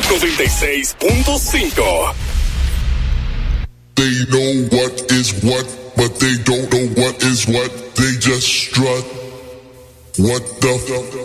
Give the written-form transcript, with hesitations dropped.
96.5. They know what is what, but they don't know what is what. They just strut. What the